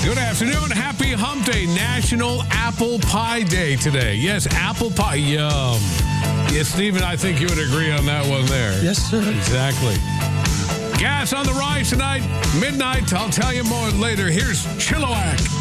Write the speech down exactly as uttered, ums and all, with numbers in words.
Good afternoon. Happy Hump Day. National Apple Pie Day today. Yes, apple pie. Yum. Yes, Stephen, I think you would agree on that one there. Yes, sir. Exactly. Gas on the rise tonight, midnight. I'll tell you more later. Here's Chilliwack.